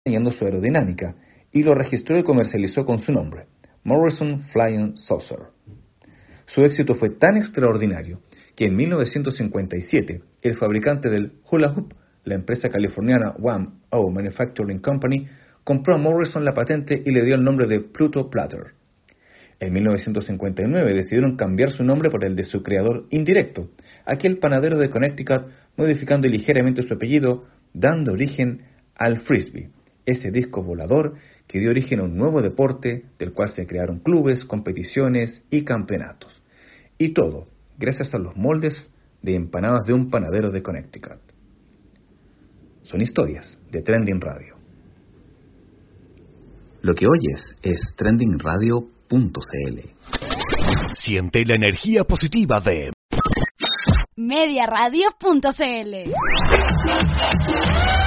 diseñando su aerodinámica y lo registró y comercializó con su nombre, Morrison Flying Saucer. Su éxito fue tan extraordinario que en 1957 el fabricante del hula hoop, la empresa californiana Wham-O Manufacturing Company, compró a Morrison la patente y le dio el nombre de Pluto Platter. En 1959 decidieron cambiar su nombre por el de su creador indirecto, aquel panadero de Connecticut, modificando ligeramente su apellido, dando origen al frisbee, ese disco volador que dio origen a un nuevo deporte del cual se crearon clubes, competiciones y campeonatos. Y todo gracias a los moldes de empanadas de un panadero de Connecticut. Son historias de Trending Radio. Lo que oyes es trendingradio.cl. Siente la energía positiva de Mediaradio.cl.